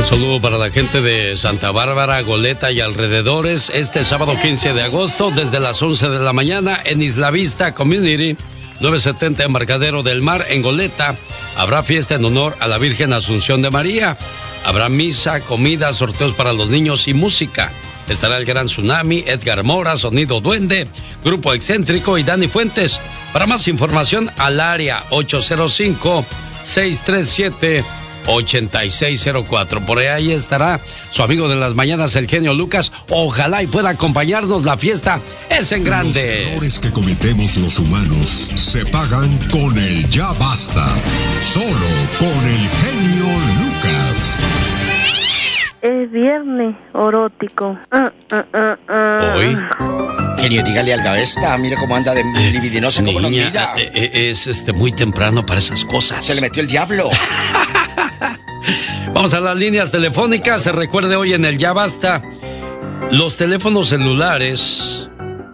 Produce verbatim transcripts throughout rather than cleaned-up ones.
Un saludo para la gente de Santa Bárbara, Goleta y alrededores. Este sábado quince de agosto, desde las once de la mañana, en Isla Vista Community, novecientos setenta Embarcadero del Mar, en Goleta, habrá fiesta en honor a la Virgen Asunción de María. Habrá misa, comida, sorteos para los niños y música. Estará el Gran Tsunami, Edgar Mora, Sonido Duende, Grupo Excéntrico y Dani Fuentes. Para más información, al área ocho cero cinco, seis tres siete, ocho seis cero cuatro. Por ahí estará su amigo de las mañanas, el genio Lucas. Ojalá y pueda acompañarnos. La fiesta es en grande. Los errores que cometemos los humanos se pagan con el ya basta. Solo con el genio Lucas. Es viernes erótico. Uh, uh, uh, uh. Hoy. Genio, dígale al Gavesta, mire cómo anda de eh, libidinosa, como nos mira. Eh, eh, es este muy temprano para esas cosas. Se le metió el diablo. Vamos a las líneas telefónicas. Se recuerde hoy en el Ya Basta, los teléfonos celulares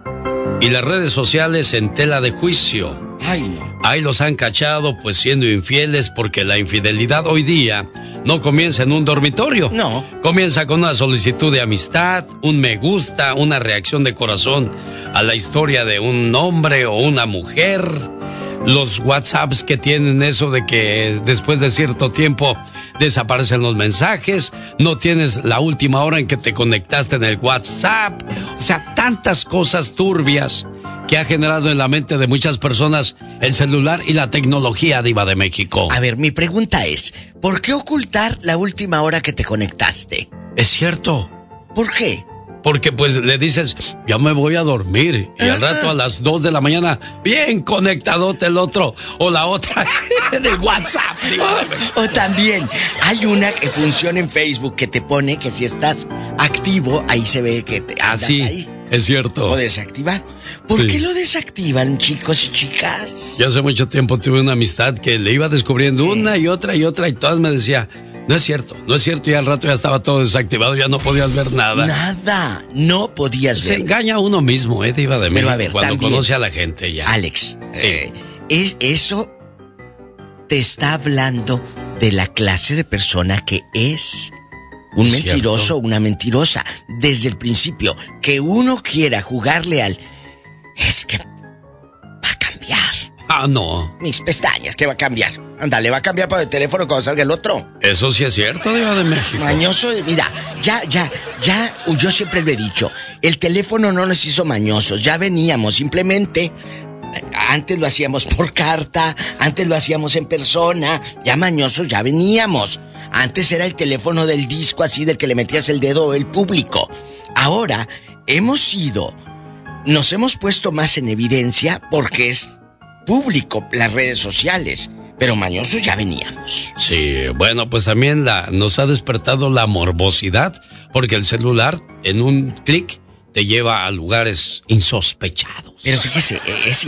y las redes sociales en tela de juicio. Ay, no. Ahí los han cachado pues siendo infieles, porque la infidelidad hoy día no comienza en un dormitorio. No. Comienza con una solicitud de amistad, un me gusta, una reacción de corazón a la historia de un hombre o una mujer. Los WhatsApps que tienen eso de que después de cierto tiempo desaparecen los mensajes, no tienes la última hora en que te conectaste en el WhatsApp. O sea, tantas cosas turbias que ha generado en la mente de muchas personas el celular y la tecnología, Diva de México. A ver, mi pregunta es, ¿por qué ocultar la última hora que te conectaste? Es cierto. ¿Por qué? Porque pues le dices, ya me voy a dormir, y al rato a las dos de la mañana, bien conectadote el otro o la otra en el WhatsApp. O, o también hay una que funciona en Facebook que te pone que si estás activo, ahí se ve que te andas Así, ahí. Es cierto. O desactivado. ¿Por Sí. qué lo desactivan, chicos y chicas? Yo hace mucho tiempo tuve una amistad que le iba descubriendo una y otra y otra, y todas me decía, no es cierto, no es cierto, y al rato ya estaba todo desactivado, ya no podías ver nada. Nada, no podías Se ver. engaña a uno mismo, eh, Diva de Pero México, a ver, cuando también, conoce a la gente ya. Alex, Sí. eh, es, eso te está hablando de la clase de persona que es un Es mentiroso cierto. o una mentirosa. Desde el principio, que uno quiera jugarle al... Es que va a cambiar. Ah, no. Mis pestañas, ¿qué va a cambiar? Ándale, va a cambiar por el teléfono cuando salga el otro. Eso sí es cierto, Diva de México. Mañoso, mira, ya, ya, ya, yo siempre lo he dicho, el teléfono no nos hizo mañosos, ya veníamos, simplemente, antes lo hacíamos por carta, antes lo hacíamos en persona, ya mañosos ya veníamos. Antes era el teléfono del disco así del que le metías el dedo el público. Ahora hemos ido, nos hemos puesto más en evidencia porque es público las redes sociales. Pero mañosos ya veníamos. Sí, bueno, pues también la, nos ha despertado la morbosidad, porque el celular en un clic te lleva a lugares insospechados. Pero fíjese, es,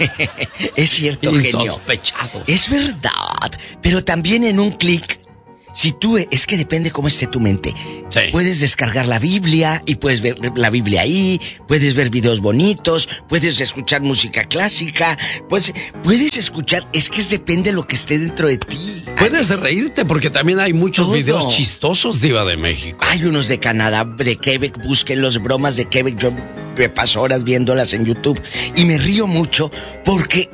es cierto, genio. Insospechados. Es verdad, pero también en un clic, si tú, es que depende cómo esté tu mente. Sí. Puedes descargar la Biblia y puedes ver la Biblia ahí, puedes ver videos bonitos, puedes escuchar música clásica, puedes, puedes escuchar, es que depende de lo que esté dentro de ti. Puedes Alex. reírte porque también hay muchos Todo. videos chistosos, Diva de México. Hay unos de Canadá, de Quebec, busquen los bromas de Quebec, yo me paso horas viéndolas en YouTube y me río mucho porque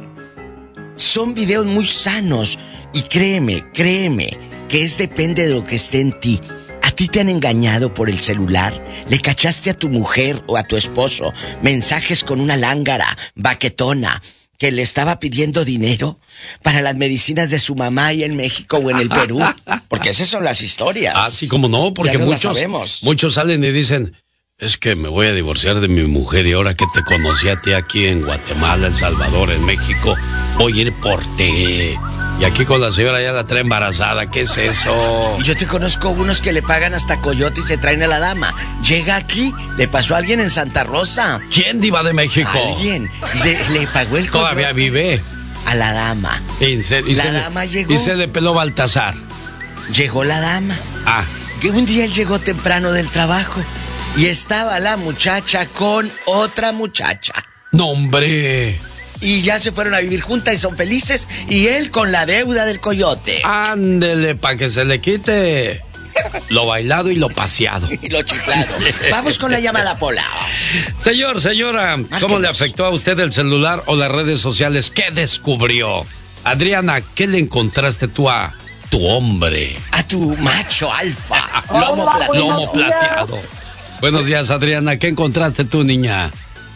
son videos muy sanos y créeme, créeme que es depende de lo que esté en ti. ¿A ti te han engañado por el celular? ¿Le cachaste a tu mujer o a tu esposo mensajes con una lángara baquetona que le estaba pidiendo dinero para las medicinas de su mamá ahí en México o en el Perú? Porque esas son las historias. Ah, sí, como no, porque Ya no las muchos, sabemos. muchos salen y dicen, es que me voy a divorciar de mi mujer y ahora que te conocí a ti aquí en Guatemala, El Salvador, en México, voy a ir por ti. Y aquí con la señora ya la trae embarazada, ¿qué es eso? Y yo te conozco unos que le pagan hasta coyote y se traen a la dama. Llega aquí, le pasó a alguien en Santa Rosa. ¿Quién, Diva de México? Alguien le, le pagó el coyote. Todavía vive. A la dama. Y se, y La se dama le, llegó. Y se le peló Baltasar. Llegó la dama. Ah. Que un día él llegó temprano del trabajo y estaba la muchacha con otra muchacha. ¡No, hombre! Y ya se fueron a vivir juntas y son felices. Y él con la deuda del coyote. Ándele, pa' que se le quite. Lo bailado y lo paseado. Y lo chiflado. Vamos con la llamada, Pola. Señor, señora, ¿cómo le afectó a usted el celular o las redes sociales? ¿Qué descubrió? Adriana, ¿qué le encontraste tú a tu hombre? A tu macho alfa. Lomo, Hola, plateado. Lomo plateado. Buenos días, Adriana. ¿Qué encontraste tú, niña?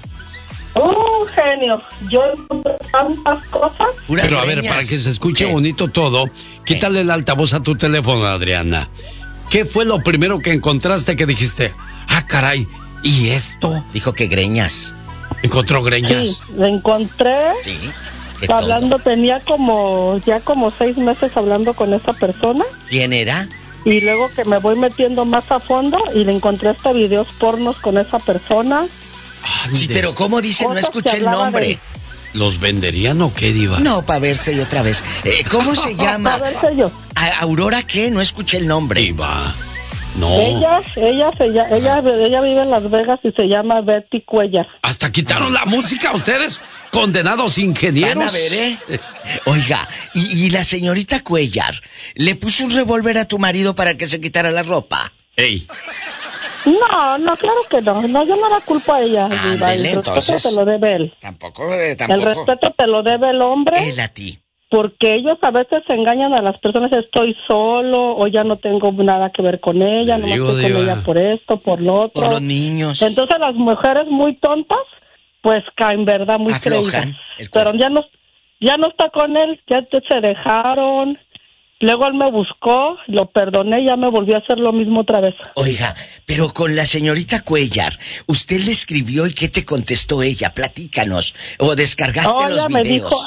Un genio. Yo encontré tantas cosas. Puras Pero a ver, greñas. para que se escuche ¿Qué? bonito todo, quítale el altavoz a tu teléfono, Adriana. ¿Qué fue lo primero que encontraste que dijiste? Ah, caray, ¿y esto? Dijo que greñas. ¿Encontró greñas? Sí, la encontré. Sí. que Hablando, todo. tenía como, ya como seis meses hablando con esa persona. ¿Quién era? Y luego que me voy metiendo más a fondo y le encontré hasta videos pornos con esa persona. Sí, pero ¿cómo dice? No Cosas que escuché el hablaba nombre. de- ¿Los venderían o qué, diva? No, para verse y otra vez. Eh, ¿Cómo se llama? A ver, sé yo. ¿A- ¿Aurora qué? No escuché el nombre. Diva. No. Ella, ella, se, lla- ella, ella vive en Las Vegas y se llama Betty Cuellar. Hasta quitaron la música ustedes, condenados ingenieros. Van a ver, ¿eh? Oiga, y, y la señorita Cuellar, ¿le puso un revólver a tu marido para que se quitara la ropa? Ey, No, no, claro que no. No, yo no la culpo a ella. Diva. Ándele, El respeto entonces. te lo debe él. Tampoco, eh, El tampoco. respeto te lo debe el hombre. Él a ti. Porque ellos a veces engañan a las personas, estoy solo o ya no tengo nada que ver con ella, Le no digo, estoy con diva. ella por esto, por lo otro. Por los niños. Entonces las mujeres muy tontas, pues caen, ¿verdad? Muy Aflojan creídas. el cuerpo. Pero ya no, ya no está con él, ya te- se dejaron. Luego él me buscó, lo perdoné, ya me volvió a hacer lo mismo otra vez. Oiga, pero con la señorita Cuellar, usted le escribió y ¿qué te contestó ella? Platícanos. ¿O descargaste No, los ella me videos? dijo,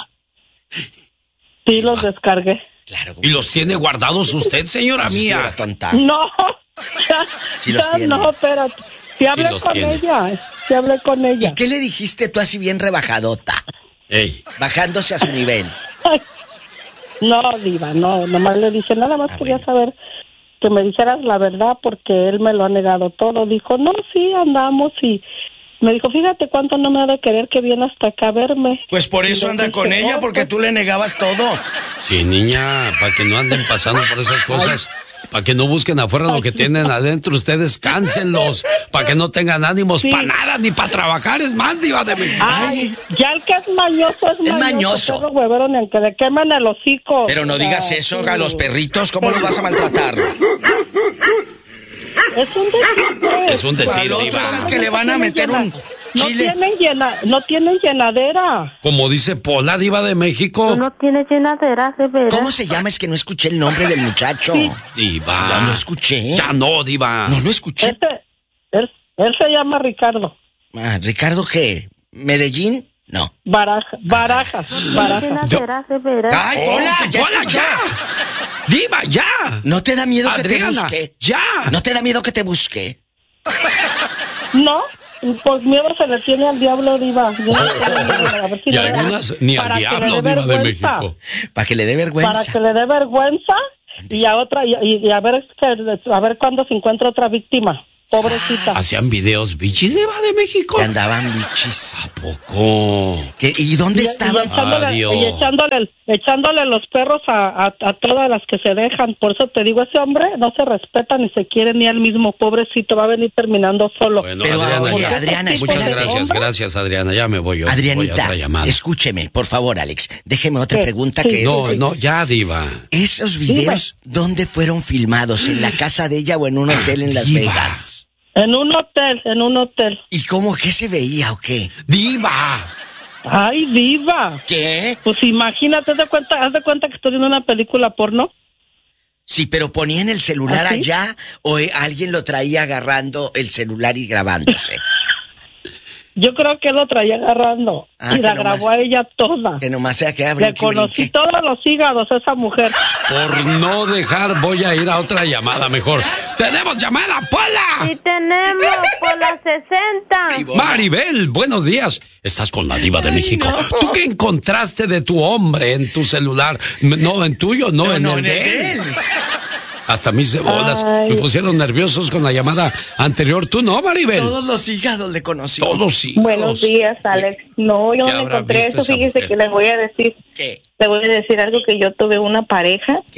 sí, los descargué. Claro. ¿y los tiene guardados usted, señora Si estuviera mía? tonta. No, ya, Sí los ya tiene. no, espérate. Sí hablé los con tiene. ella, sí hablé con ella. ¿Y qué le dijiste tú así bien rebajadota? Ey, Bajándose a su nivel. Ay, no, diva, no, nomás le dije, nada más Ah, quería bueno. saber que me dijeras la verdad porque él me lo ha negado todo. Dijo, no, sí, andamos y me dijo, fíjate cuánto no me ha de querer que viene hasta acá a verme. Pues por eso Y le anda dije, con ella, "Oh, porque pues, tú le negabas todo. sí, niña, para que no anden pasando por esas cosas, para que no busquen afuera lo que tienen adentro, ustedes cánsenlos, para que no tengan ánimos Sí. para nada ni para trabajar, es más, diva de México. Ay, ya el que es mañoso es, Es mañoso. perro huevero, ni aunque le quemen el hocico. Pero no O sea, digas eso sí. a los perritos, ¿cómo los vas a maltratar? Es un decir. Es un decir, Al otro diva. es al que le van a meter un No chile. tienen, llena, no tienen llenadera. Como dice Pola, diva de México. Tú no tienes llenadera, de veras. ¿Cómo se llama? Es que no escuché el nombre del muchacho. Sí. Diva. No lo escuché. Ya no, diva. No lo escuché. Este, él, él se llama Ricardo. Ah, ¿Ricardo qué? ¿Medellín? No. Baraja, barajas, No tienes barajas. llenadera, de veras. ¡Ay, Oh, Pola! ¡Ya Pola, escuchó! ya! ¡Diva, ya! ¿No te da miedo que te Adriana, busque? ya. ¿No te da miedo que te busque? No, pues miedo se le tiene al diablo, diva. Yo no tengo miedo, a ver si Y le- algunas ni al para que le diablo, dé diva de vergüenza. México. Para que le dé Para vergüenza. que le dé vergüenza y a otra y, y- y a ver que- a ver cuándo se encuentra otra víctima. Pobrecita. Hacían videos bichis, diva de México. Que andaban bichis. ¿A poco? ¿Qué? ¿Y dónde Y- y estaban? echándole, Adiós. y echándole, echándole los perros a, a, a todas las que se dejan. Por eso te digo, ese hombre no se respeta ni se quiere ni él mismo. Pobrecito, va a venir terminando solo. Bueno, Pero, Adriana, oye, ya. Adriana, Muchas espérate. gracias, Hombre. gracias, Adriana. Ya me voy yo. Voy a Adrianita, otra llamada. escúcheme, por favor, Alex. Déjeme otra ¿Qué? pregunta Sí. que No, estoy... no, ya, diva. ¿Esos videos dónde fueron filmados? ¿En la casa de ella o en un hotel en Las Diva. Vegas? En un hotel, en un hotel. ¿Y cómo? ¿Qué se veía o qué? ¡Diva! Ay, diva. ¿Qué? Pues imagínate, haz de cuenta, haz de cuenta que estoy viendo una película porno. Sí, pero ponían el celular ¿Ah, sí? allá o eh, alguien lo traía agarrando el celular y grabándose. Yo creo que lo traía agarrando Ah, y que la nomás- grabó a ella toda. Que nomás sea que abrir Le conocí todos los hígados a esa mujer. Por no dejar, voy a ir a otra llamada mejor. ¡Tenemos llamada, Pola! Y tenemos por las sesenta. Maribel, buenos días. Estás con la diva de México. ¿Tú qué encontraste de tu hombre en tu celular? M- No, en tuyo, no, en el de él. Hasta mis cebolas Ay. me pusieron nerviosos con la llamada anterior. ¿Tú no, Maribel? Todos los hígados le conocí. Todos sí. Buenos días, Alex. No, yo ¿Qué no habrá encontré visto eso. esa Fíjese mujer? que les voy a decir, ¿Qué? le voy a decir algo que yo tuve una pareja ¿Qué? Ah,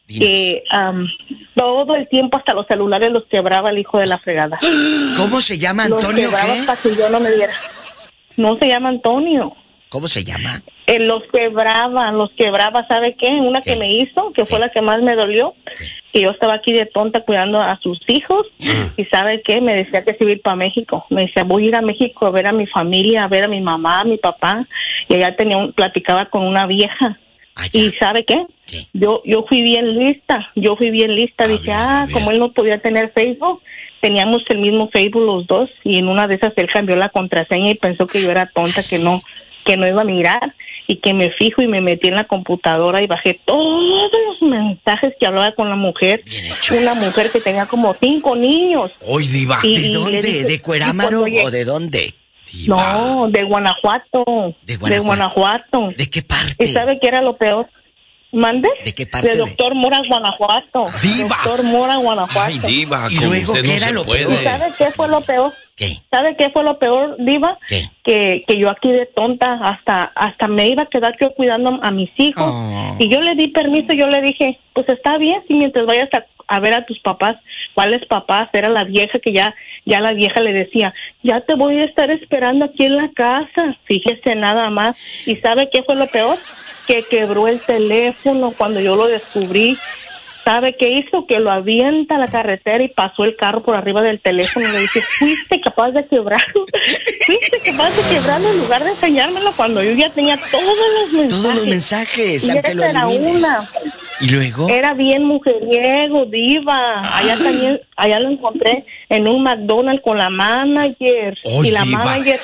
que um, todo el tiempo hasta los celulares los quebraba el hijo de la fregada. ¿Cómo se llama, Antonio? Los quebraba ¿qué? para que yo no me diera. No se llama Antonio. ¿Cómo se llama? Eh, los quebraba, los quebraba, ¿sabe qué? Una ¿Qué? que me hizo, que fue ¿Qué? la que más me dolió, ¿Qué? que yo estaba aquí de tonta cuidando a sus hijos, y ¿sabe qué? Me decía que se iba a ir para México. Me decía, voy a ir a México a ver a mi familia, a ver a mi mamá, a mi papá, y allá tenía un, platicaba con una vieja. Allá. ¿Y sabe qué? ¿Qué? Yo yo fui bien lista, yo fui bien lista. A Dije, ver, a ah, ver. como él no podía tener Facebook, teníamos el mismo Facebook los dos, y en una de esas él cambió la contraseña y pensó que yo era tonta, que no que no iba a mirar, y que me fijo y me metí en la computadora y bajé todos los mensajes que hablaba con la mujer. Bien hecho. Una mujer que tenía como cinco niños. Hoy, Diva. Y- ¿De y dónde? le dije- ¿De Cuerámaro y cuando o de dónde? Diva. No, de Guanajuato. De De Guanajuato. Guanajuato. ¿De qué parte? ¿Y sabe qué era lo peor? ¿Mande? ¿De qué parte De de- Doctor Mora, Guanajuato. ¡Diva! Doctor Mora, Guanajuato. Ay, Diva, ¿Y con luego usted qué no era se lo puede. peor? ¿Sabe qué fue lo peor? ¿Qué? ¿Sabe qué fue lo peor, Diva? ¿Qué? Que, que yo aquí de tonta hasta hasta me iba a quedar yo cuidando a mis hijos. Oh. Y yo le di permiso, yo le dije, pues está bien, si mientras vayas a, a ver a tus papás. ¿Cuáles papás? Era la vieja que ya, ya la vieja le decía, ya te voy a estar esperando aquí en la casa. Fíjese nada más. ¿Y sabe qué fue lo peor? Que quebró el teléfono cuando yo lo descubrí. ¿Sabe qué hizo? Que lo avienta a la carretera y pasó el carro por arriba del teléfono. Le dije, fuiste capaz de quebrarlo. Fuiste capaz de quebrarlo en lugar de enseñármelo cuando yo ya tenía todos los mensajes. Todos los mensajes, Y aunque lo esa era elimines. una. ¿Y luego? Era bien mujeriego, Diva. Allá también, allá lo encontré en un McDonald's con la manager. Oh, y la Diva. manager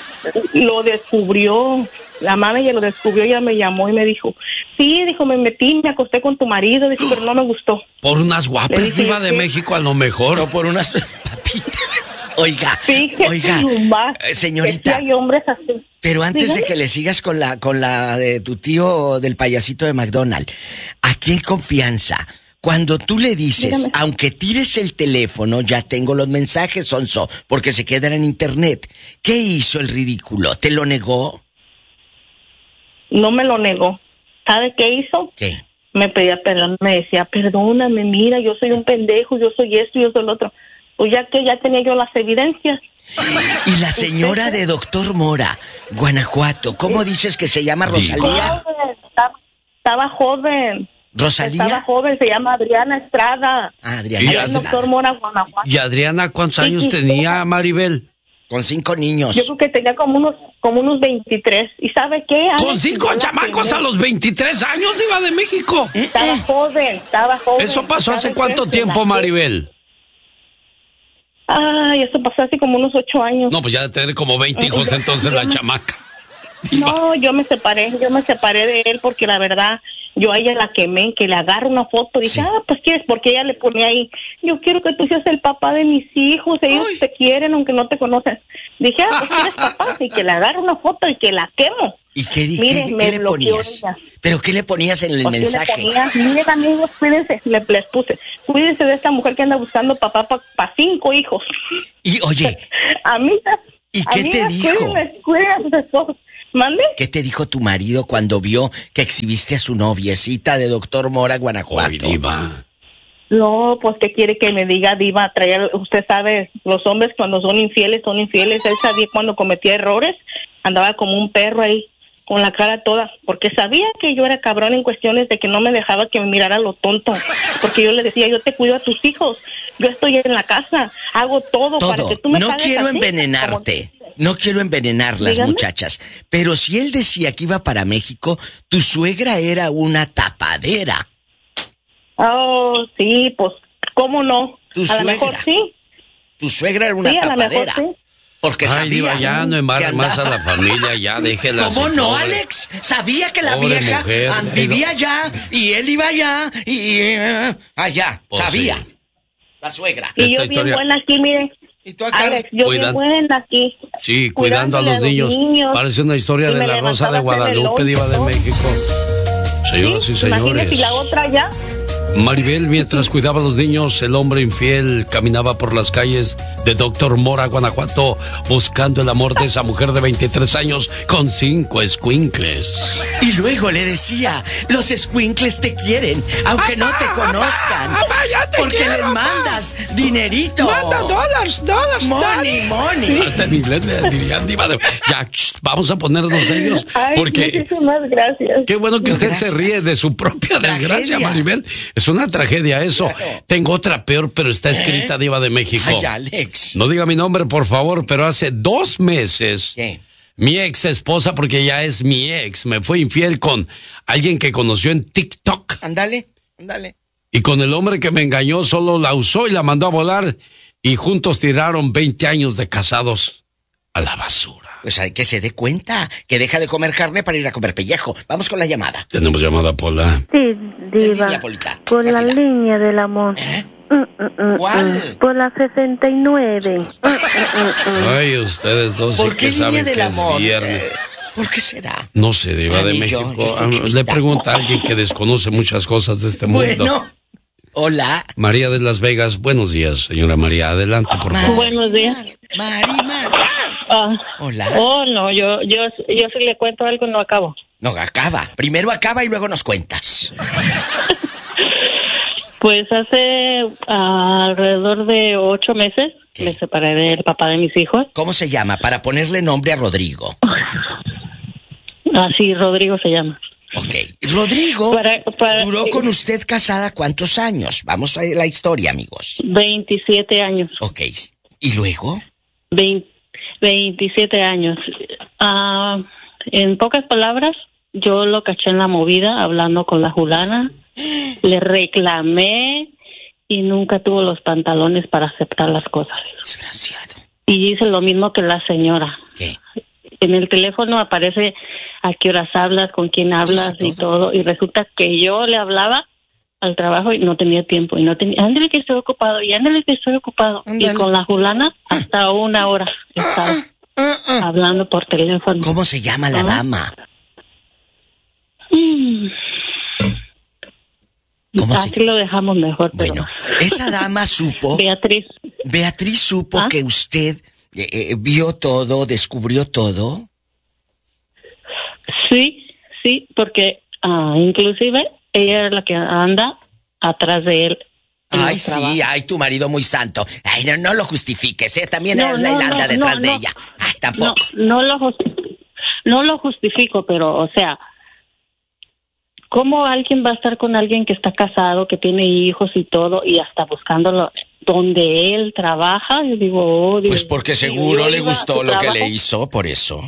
lo descubrió. La manager lo descubrió, ella me llamó y me dijo, sí, dijo, me metí, me acosté con tu marido, dijo, pero no me gustó. Por unas Le guapas, dije, Diva de sí. México, a lo mejor. No, por unas papitas. Oiga, Fíjese oiga, nomás, eh, señorita, que sí hay hombres así. pero antes Dígame. de que le sigas con la con la de tu tío del payasito de McDonald's, aquí en confianza, cuando tú le dices, Dígame. aunque tires el teléfono, ya tengo los mensajes, Sonso, porque se quedan en internet. ¿Qué hizo el ridículo? ¿Te lo negó? No me lo negó. ¿Sabe qué hizo? ¿Qué? Me pedía perdón, me decía, perdóname, mira, yo soy un pendejo, yo soy esto, yo soy lo otro. Pues ya que ya tenía yo las evidencias. Y la señora de Doctor Mora, Guanajuato, ¿cómo dices que se llama Rosalía? Joven, estaba, estaba joven. ¿Rosalía? Estaba joven, se llama Adriana Estrada. Ah, Adriana Y Allá en Estrada. Doctor Mora, Guanajuato. ¿Y Adriana cuántos años Sí, sí. tenía, Maribel? Con cinco niños. Yo creo que tenía como unos como unos veintitrés. ¿Y sabe qué? Con Alex, cinco yo la chamacos tenía. a los veintitrés años, Diva de México. Estaba joven, estaba joven. ¿Eso pasó ¿Sabe hace qué? cuánto Se tiempo, la- Maribel? Ay, eso pasó hace como unos ocho años. No, pues ya de tener como veinte hijos entonces la chamaca. No, yo me separé, yo me separé de él porque la verdad, yo a ella la quemé, que le agarro una foto, dije, Sí. ah, pues quieres, porque ella le ponía ahí, yo quiero que tú seas el papá de mis hijos, ellos Ay. te quieren aunque no te conocen. Dije, ah, pues quieres papá, y que le agarro una foto y que la quemo. ¿Y qué, di- Mire, qué- me qué le bloqueó ponías? ella. ¿Pero qué le ponías en el Pues, ¿qué le mensaje? ponía? Miren amigos, cuídense, le, les puse, cuídense de esta mujer que anda buscando papá para cinco hijos. Y oye, Amigas, ¿Y qué te amigas, dijo? Cuídense, cuídense a sus esposos. ¿Mande? ¿qué te dijo tu marido cuando vio que exhibiste a su noviecita de Doctor Mora, Guanajuato? Ay, Diva. No, pues que quiere que me diga, Diva, traer, usted sabe, los hombres cuando son infieles, son infieles. Él sabía cuando cometía errores, andaba como un perro ahí, con la cara toda, porque sabía que yo era cabrón en cuestiones de que no me dejaba que me mirara lo tonto, porque yo le decía, yo te cuido a tus hijos, yo estoy en la casa, hago todo, para Todo. que tú me No pagues quiero así, envenenarte. como- No quiero envenenar las Dígame. muchachas. Pero si él decía que iba para México, tu suegra era una tapadera. Oh, sí, pues, ¿cómo no? Tu a lo suegra. mejor sí, Tu suegra era una sí, a lo mejor tapadera. sí. Porque Ay, sabía Diva, ya no embarre que más a andaba- la familia, ya déjela. ¿Cómo así, no, pobre. Alex? Sabía que la Pobre vieja mujer, ah, pero- vivía allá y él iba allá y eh, allá. Pues sabía. sí. La suegra. Y Esta yo bien historia- buena aquí, miren. Y tú acá. Alex, yo Cuidan- bien buena aquí. Sí, cuidando a los cuidándole niños. Parece una historia Y de me la Rosa de levantaba a hacer el Guadalupe, lonche, Diva de todo. México. Señoras y Imagínese, señores. y la otra ya, Maribel, mientras cuidaba a los niños, el hombre infiel caminaba por las calles de Doctor Mora, Guanajuato, buscando el amor de esa mujer de veintitrés años con cinco escuincles. Y luego le decía, los escuincles te quieren, aunque no te conozcan. Papá, ya te porque quiero, les papá. mandas dinerito. Manda dólares, dólares. Money, money. Hasta en inglés me dirían, diva de... Ya, ch, vamos a ponernos serios, Ay, porque... muchísimas gracias. Qué bueno que usted Gracias. se ríe de su propia Tragedia. desgracia, Maribel. Es una tragedia eso. Claro. Tengo otra peor, pero está escrita, diva de México. Ay, Alex. No diga mi nombre, por favor, pero hace dos meses... ¿Qué? Mi ex esposa, porque ya es mi ex, me fue infiel con alguien que conoció en TikTok. Ándale, ándale. Y con el hombre que me engañó solo la usó y la mandó a volar. Y juntos tiraron veinte años de casados a la basura. Pues hay que se dé cuenta, que deja de comer carne para ir a comer pellejo. Vamos con la llamada. Tenemos llamada, Pola. Sí, diva. línea, Polita? Por la Rápida. línea del amor. ¿Eh? Mm, mm, mm, ¿Cuál? mm. Por la sesenta y nueve. Mm, mm, mm, mm. Ay, ustedes dos sí ¿Por qué que línea saben del que amor? es viernes. Eh, ¿Por qué será? No sé, diva de Ay, yo- México. yo estoy Ah, chiquita. Le pregunta a alguien que desconoce muchas cosas de este mundo. Bueno, hola. María de Las Vegas, buenos días, señora María. Adelante, por Mar- favor. Buenos días. Mari, Mar. Ah, Hola. oh, no, yo, yo, yo si le cuento algo no acabo. No, acaba. Primero acaba y luego nos cuentas. Pues hace ah, alrededor de ocho meses ¿Qué? me separé del papá de mis hijos. ¿Cómo se llama? Para ponerle nombre a Rodrigo. Así, Rodrigo se llama. Ok. Rodrigo Para- para- duró con usted casada ¿cuántos años? Vamos a la historia, amigos. veintisiete años. Ok. ¿Y luego? veinte, veintisiete años. Ah, en pocas palabras, yo lo caché en la movida hablando con la fulana. Le reclamé y nunca tuvo los pantalones para aceptar las cosas. Desgraciado. Y hice lo mismo que la señora. ¿Qué? En el teléfono aparece a qué horas hablas, con quién hablas Sí, sí, y todo. Y resulta que yo le hablaba al trabajo y no tenía tiempo. Y no tenía, ándale que estoy ocupado, y ándale que estoy ocupado. Ándale. Y con la fulana hasta una hora estaba Ah, ah. hablando por teléfono. ¿Cómo se llama la Ah. dama? Mm. ¿Cómo se- Así lo dejamos mejor, pero... Bueno, esa dama supo, Beatriz. Beatriz supo ¿Ah? que usted eh, eh, vio todo, descubrió todo. Sí, sí, porque ah, inclusive ella es la que anda atrás de él. en Ay, los sí, trabajos. ay, tu marido muy santo. Ay, no, no lo justifiques, ¿eh? También No, es la no, Irlanda no, detrás no, de no. ella. Ay, No, tampoco. no lo, justi- no lo justifico, pero, o sea, ¿cómo alguien va a estar con alguien que está casado, que tiene hijos y todo, y hasta buscándolo donde él trabaja? Yo digo, oh, Dios, Pues porque si seguro yo le iba a gustó su lo que trabajo, le hizo, por eso.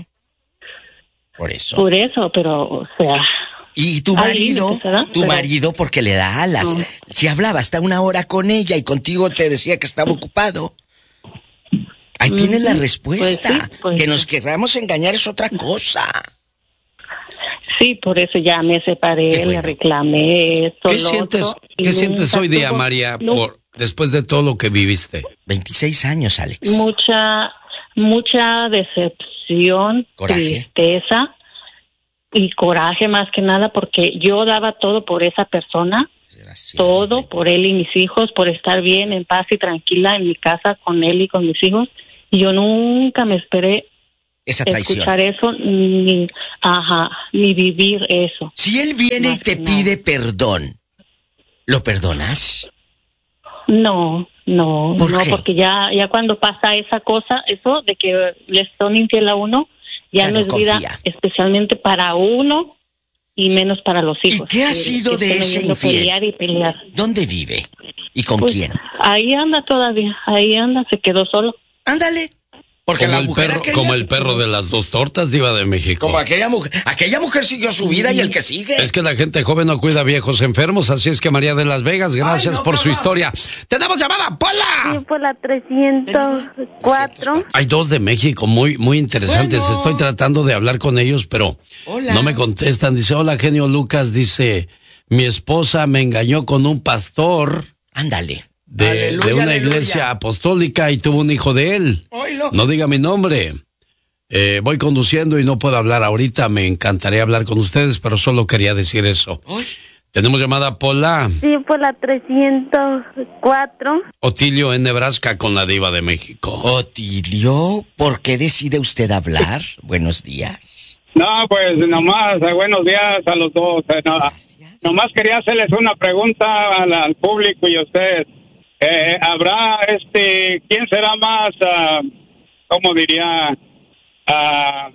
Por eso. Por eso, pero, o sea... Y tu Hay marido, límites, ¿verdad? tu Pero- marido porque le da alas. No. Si hablaba hasta una hora con ella y contigo te decía que estaba ocupado. Ahí tienes la Ujú. respuesta. Pues sí, pues que sí. nos querramos engañar es otra cosa. Sí, por eso ya me separé, Qué bueno. le reclamé esto, ¿Qué lo sientes, otro, y ¿qué sientes nunca hoy día, tuvo- María, nu- por después de todo lo que viviste? veintiséis años, Alex. Mucha, mucha decepción, Coraje. tristeza y coraje más que nada, porque yo daba todo por esa persona, Desgraciado. todo por él y mis hijos, por estar bien, en paz y tranquila en mi casa con él y con mis hijos. Y yo nunca me esperé Esa traición. escuchar eso, ni, ajá, ni vivir eso. Si él viene y Más te que pide perdón, ¿lo perdonas? No, no, ¿Por no, qué? porque ya, ya cuando pasa esa cosa, eso de que les son infiel a uno, ya, Ya no no es vida confía. especialmente para uno y menos para los hijos. qué ha que- sido que de estén ese oyendo infiel? pelear y pelear. ¿Dónde vive? ¿Y con Pues, quién? ahí anda todavía, ahí anda, se quedó solo. Ándale. Porque Como la el, mujer perro, aquella- como el perro de las dos tortas, diva de México. Como aquella mujer. Aquella mujer siguió su vida y el que sigue. Es que la gente joven no cuida viejos enfermos, así es que María de Las Vegas, gracias Ay, no, por qué su horror. historia. ¡Tenemos llamada, Sí, Pola! por la trescientos cuatro. Hay dos de México muy, muy interesantes. Bueno. Estoy tratando de hablar con ellos, pero Hola. no me contestan. Dice, hola, genio Lucas. Dice, mi esposa me engañó con un pastor Ándale. de, Aleluya, de una aleluya. iglesia apostólica y tuvo un hijo de él. Oílo. No diga mi nombre. Eh, voy conduciendo y no puedo hablar ahorita. Me encantaría hablar con ustedes, pero solo quería decir eso. Ay, Tenemos llamada Pola. Sí, por la trescientos cuatro. Otilio en Nebraska con la Diva de México. Otilio, ¿por qué decide usted hablar? Buenos días. No, pues nomás, eh, buenos días a los dos. Eh, no, nomás quería hacerles una pregunta al, al público y a ustedes. Eh, ¿Habrá, este, quién será más, uh, cómo diría, uh,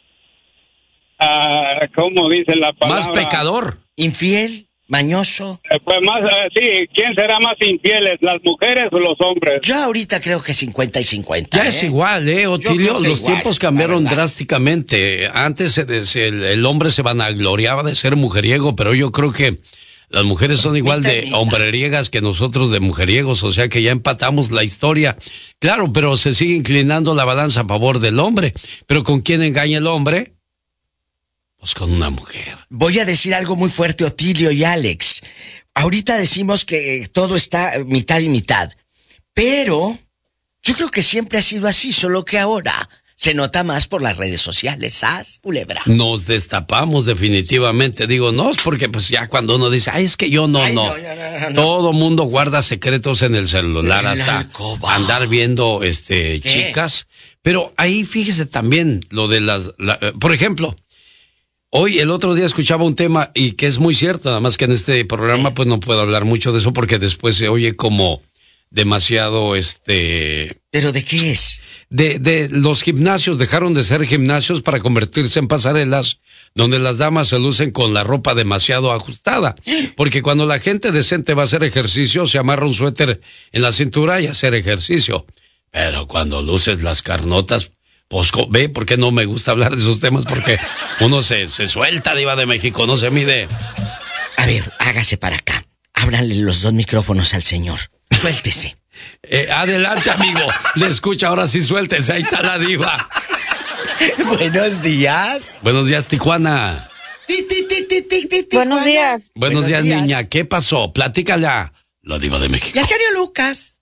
uh, cómo dice la palabra? Más pecador. ¿Infiel? ¿Mañoso? Eh, pues más, uh, sí, ¿quién será más infieles, las mujeres o los hombres? Yo ahorita creo que cincuenta y cincuenta. Ya ¿eh? es igual, ¿eh, Otilio? Los igual, tiempos cambiaron drásticamente. Antes se, se, el, el hombre se vanagloriaba de ser mujeriego, pero yo creo que las mujeres son igual Mita, de mita. hombreriegas que nosotros de mujeriegos, o sea que ya empatamos la historia. Claro, pero se sigue inclinando la balanza a favor del hombre. ¿Pero con quién engaña el hombre? Pues con una mujer. Voy a decir algo muy fuerte, Otilio y Alex. Ahorita decimos que todo está mitad y mitad, pero yo creo que siempre ha sido así, solo que ahora se nota más por las redes sociales, ¿sabes, culebra? Nos destapamos definitivamente. Digo, no, es porque pues ya cuando uno dice, ay, es que yo no, Ay, no. no, no, no, no. Todo mundo guarda secretos en el celular, En la hasta alcoba. andar viendo este ¿Qué? chicas. Pero ahí fíjese también lo de las, la, eh, por ejemplo, hoy el otro día escuchaba un tema y que es muy cierto, nada más que en este programa ¿Qué? pues no puedo hablar mucho de eso porque después se oye como demasiado este... ¿Pero de qué es? De, de los gimnasios dejaron de ser gimnasios para convertirse en pasarelas donde las damas se lucen con la ropa demasiado ajustada. Porque cuando la gente decente va a hacer ejercicio, se amarra un suéter en la cintura y hacer ejercicio. Pero cuando luces las carnotas, pues ve, ¿por qué no me gusta hablar de esos temas? Porque uno se, se suelta, Diva de México, no se mide. A ver, hágase para acá. Ábranle los dos micrófonos al señor. Suéltese. Eh, adelante, amigo. Le escucha, ahora sí suéltese, ahí está la Diva. Buenos días. Buenos días, Tijuana. Ti, ti, ti, ti, ti, ti, Buenos Tijuana. días. Buenos, días, niña. ¿Qué pasó? Platícala. La Diva de México. Y al genio Lucas.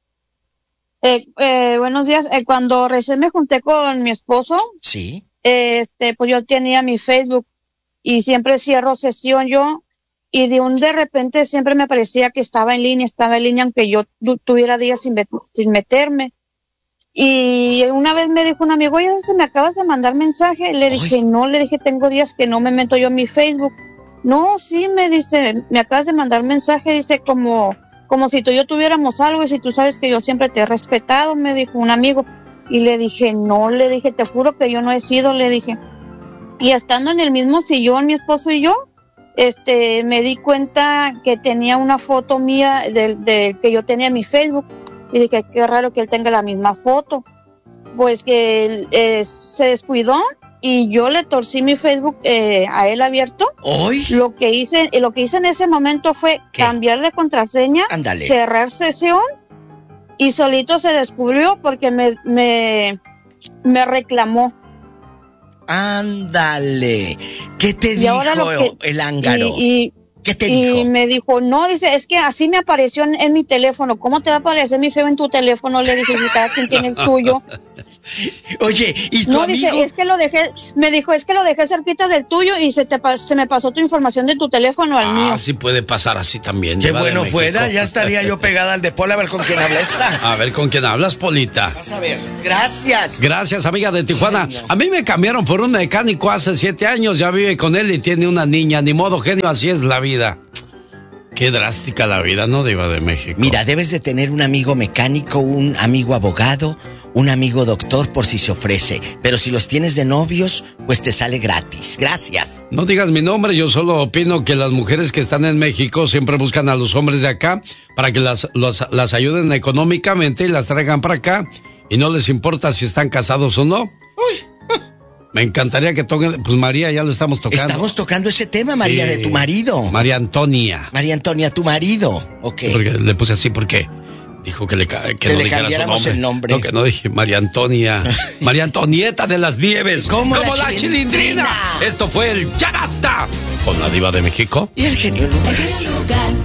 Eh, eh, buenos días. Eh, cuando recién me junté con mi esposo, Sí. eh, este, pues yo tenía mi Facebook y siempre cierro sesión yo y de un de repente siempre me parecía que estaba en línea, estaba en línea aunque yo tu, tuviera días sin, sin meterme. Y una vez me dijo un amigo, oye, ¿se me acabas de mandar mensaje? Le dije, no, le dije, tengo días que no me meto yo en mi Facebook. No, sí, me dice, me acabas de mandar mensaje, dice, como, como si tú y yo tuviéramos algo y si tú sabes que yo siempre te he respetado, me dijo un amigo. Y le dije, no, le dije, te juro que yo no he sido, le dije. Y estando en el mismo sillón, mi esposo y yo, este, me di cuenta que tenía una foto mía de, de que yo tenía en mi Facebook. Y dije, qué raro que él tenga la misma foto. Pues que él eh, se descuidó y yo le torcí mi Facebook eh, a él abierto. ¿Hoy? Lo que hice, lo que hice en ese momento fue ¿Qué? cambiar de contraseña, Ándale. cerrar sesión y solito se descubrió porque me, me, me reclamó. Ándale. ¿Qué te Y dijo ahora lo que- el ángaro? Y, y, ¿Qué te y dijo? me dijo, no, dice, es que así me apareció en, en mi teléfono. ¿Cómo te va a aparecer mi feo en tu teléfono? Le dije, si cada quien tiene el suyo. Oye, ¿y tu No, amigo? dice, es que lo dejé, me dijo, es que lo dejé cerquita del tuyo y se te pa- se me pasó tu información de tu teléfono al mío. Ah, sí puede pasar así también. Qué Diva de bueno México. fuera, ya estaría yo pegada al de Pola a ver con quién habla esta. A ver, ¿con quién hablas, Polita? Vas a ver. Gracias. Gracias, amiga de Tijuana. A mí me cambiaron por un mecánico hace siete años, ya vive con él y tiene una niña. Ni modo, genio, así es la vida. Qué drástica la vida, ¿no, Diva de México? Mira, debes de tener un amigo mecánico, un amigo abogado, un amigo doctor por si se ofrece. Pero si los tienes de novios, pues te sale gratis. Gracias. No digas mi nombre, yo solo opino que las mujeres que están en México siempre buscan a los hombres de acá para que las, los- las ayuden económicamente y las traigan para acá y no les importa si están casados o no. Me encantaría que toquen, pues María ya lo estamos tocando. Estamos tocando ese tema, María, Sí. de tu marido. María Antonia. María Antonia, tu marido. Ok. Porque le puse así porque dijo que le, ca- que Que no le dijera su cambiáramos nombre. el nombre. No, que no dije María Antonia. María Antonieta de las Nieves. Como la la Chilindrina. chilindrina. Esto fue el Ya Basta con la Diva de México. Y el genio Lucas.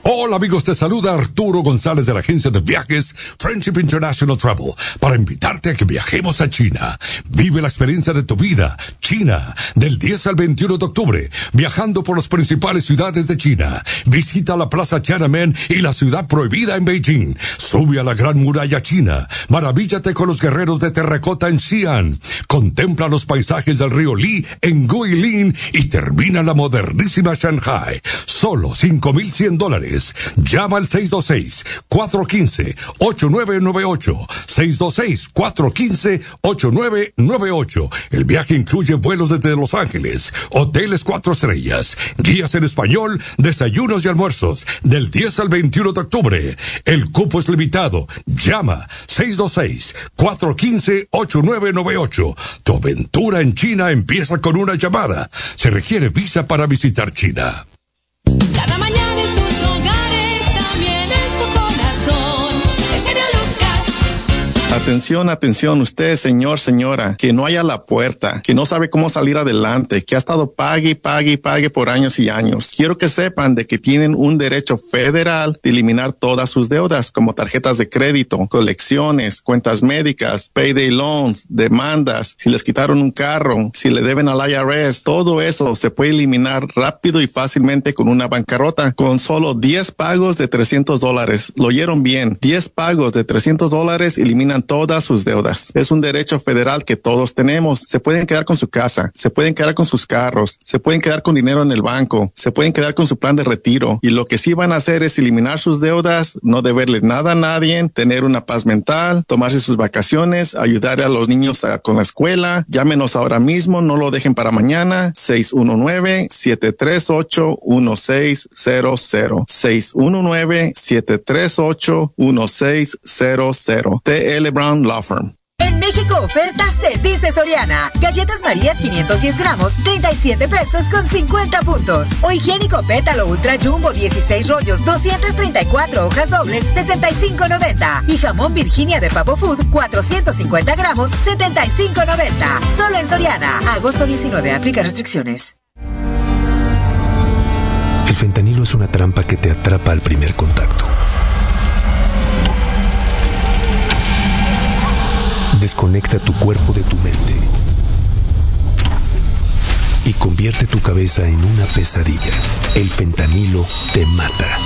Hola amigos, te saluda Arturo González de la agencia de viajes Friendship International Travel para invitarte a que viajemos a China. Vive la experiencia de tu vida. China, del diez al veintiuno de octubre, viajando por las principales ciudades de China. Visita la Plaza Tiananmen y la ciudad prohibida en Beijing. Sube a la Gran Muralla China. Maravíllate con los guerreros de terracota en Xi'an. Contempla los paisajes del río Li en Guilin y termina la modernísima Shanghai. Solo cinco mil cien dólares. Llama al seis dos seis, cuatro uno cinco, ocho nueve nueve ocho. seis dos seis, cuatro uno cinco, ocho nueve nueve ocho. El viaje incluye vuelos desde Los Ángeles, hoteles cuatro estrellas, guías en español, desayunos y almuerzos, del diez al veintiuno de octubre. El cupo es limitado. Llama seis dos seis, cuatro uno cinco, ocho nueve nueve ocho. Tu aventura en China empieza con una llamada. Se requiere visa para visitar China. Cada mañana en sus hogares, también en su corazón, el genio Lucas. Atención, atención, usted, señor, señora, que no haya la puerta, que no sabe cómo salir adelante, que ha estado pague, pague, pague por años y años. Quiero que sepan de que tienen un derecho federal de eliminar todas sus deudas, como tarjetas de crédito, colecciones, cuentas médicas, payday loans, demandas, si les quitaron un carro, si le deben al I R S, todo eso se puede eliminar rápido y fácilmente con una bancarrota, con solo diez pagos de trescientos dólares. Lo oyeron bien, diez pagos de trescientos dólares eliminan todas sus deudas. Es un derecho federal que todos tenemos. Se pueden quedar con su casa, se pueden quedar con sus carros, se pueden quedar con dinero en el banco, se pueden quedar con su plan de retiro. Y lo que sí van a hacer es eliminar sus deudas, no deberle nada a nadie, tener una paz mental, tomarse sus vacaciones, ayudar a los niños a, con la escuela. Llámenos ahora mismo, no lo dejen para mañana. seis uno nueve, siete tres ocho, uno seis cero cero. seis uno nueve, siete tres ocho, uno seis cero cero. T L Brown Law Firm. En México oferta se dice Soriana. Galletas Marías quinientos diez gramos, treinta y siete pesos con cincuenta puntos. O higiénico Pétalo Ultra Jumbo dieciséis rollos, doscientas treinta y cuatro hojas dobles, sesenta y cinco noventa. Y jamón Virginia de Pavo Food, cuatrocientos cincuenta gramos, setenta y cinco noventa. Solo en Soriana. Agosto diecinueve. Aplica restricciones. El fentanilo es una trampa que te atrapa al primer contacto. Desconecta tu cuerpo de tu mente y convierte tu cabeza en una pesadilla. El fentanilo te mata.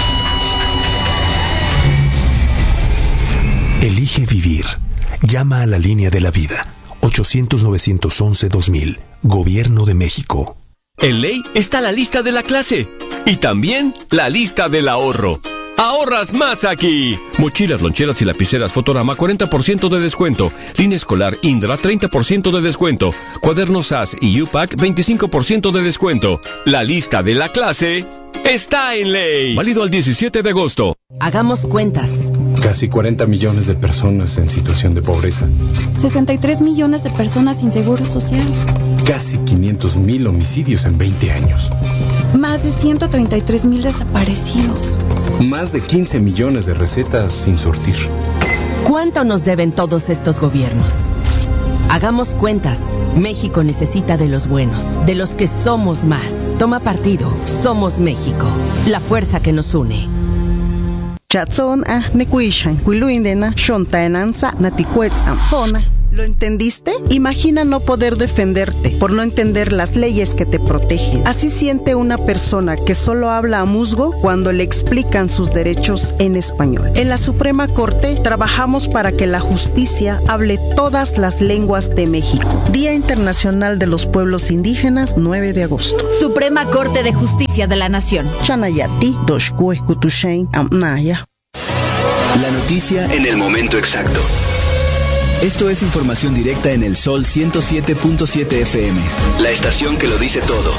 Elige vivir. Llama a la línea de la vida. ochocientos, novecientos once, dos mil. Gobierno de México. En Ley está la lista de la clase y también la lista del ahorro. ¡Ahorras más aquí! Mochilas, loncheras y lapiceras Fotorama, cuarenta por ciento de descuento. Línea escolar Indra, treinta por ciento de descuento. Cuadernos S A S y U P A C, veinticinco por ciento de descuento. La lista de la clase está en Ley. Válido al diecisiete de agosto. Hagamos cuentas. Casi cuarenta millones de personas en situación de pobreza. sesenta y tres millones de personas sin seguro social. Casi quinientos mil homicidios en veinte años. Más de ciento treinta y tres mil desaparecidos. Más de quince millones de recetas sin surtir. ¿Cuánto nos deben todos estos gobiernos? Hagamos cuentas. México necesita de los buenos, de los que somos más. Toma partido. Somos México. La fuerza que nos une. Chatson a nekuishan kuiluindena shontaenanza naticuetz ampona. ¿Lo entendiste? Imagina no poder defenderte por no entender las leyes que te protegen. Así siente una persona que solo habla a musgo cuando le explican sus derechos en español. En la Suprema Corte trabajamos para que la justicia hable todas las lenguas de México. Día Internacional de los Pueblos Indígenas, nueve de agosto. Suprema Corte de Justicia de la Nación. Chanayati, Doshkue, Kutushain, Amnaya. La noticia en el momento exacto. Esto es información directa en el Sol ciento siete punto siete F M, la estación que lo dice todo.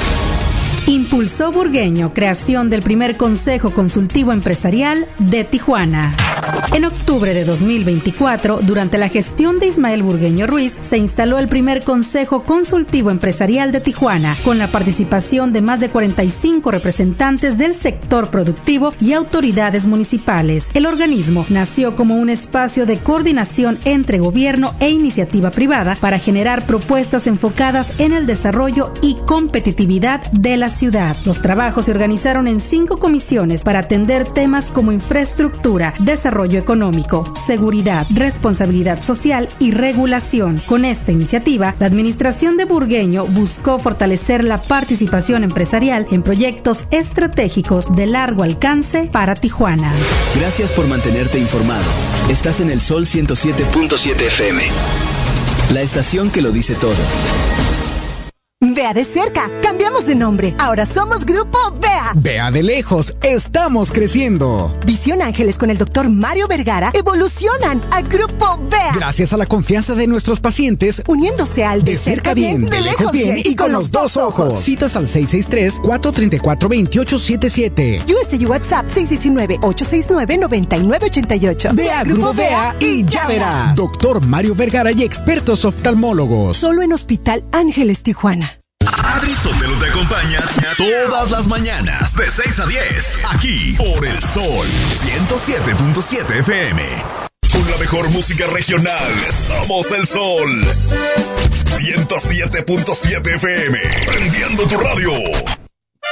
Impulsó Burgueño creación del primer Consejo Consultivo Empresarial de Tijuana. En octubre de dos mil veinticuatro, durante la gestión de Ismael Burgueño Ruiz, se instaló el primer Consejo Consultivo Empresarial de Tijuana, con la participación de más de cuarenta y cinco representantes del sector productivo y autoridades municipales. El organismo nació como un espacio de coordinación entre gobierno e iniciativa privada para generar propuestas enfocadas en el desarrollo y competitividad de la ciudad. Los trabajos se organizaron en cinco comisiones para atender temas como infraestructura, desarrollo económico, seguridad, responsabilidad social y regulación. Con esta iniciativa, la administración de Burgueño buscó fortalecer la participación empresarial en proyectos estratégicos de largo alcance para Tijuana. Gracias por mantenerte informado. Estás en el Sol ciento siete punto siete F M, la estación que lo dice todo. Vea de cerca, cambiamos de nombre. Ahora somos Grupo V E A. Vea de lejos, estamos creciendo. Visión Ángeles con el doctor Mario Vergara evolucionan a Grupo V E A. Gracias a la confianza de nuestros pacientes, uniéndose al de, de cerca, cerca bien, bien, de lejos bien y con los dos ojos. Citas al seis seis tres, cuatro tres cuatro, dos ocho siete siete. U S y WhatsApp seis seis nueve, ocho seis nueve, nueve nueve ocho ocho. Ve a Grupo V E A y ya verás. Doctor Mario Vergara y expertos oftalmólogos. Solo en Hospital Ángeles Tijuana. Adri Sotelo te acompaña todas las mañanas de seis a diez, aquí por el Sol ciento siete punto siete F M. Con la mejor música regional, somos el Sol ciento siete punto siete F M. Prendiendo tu radio.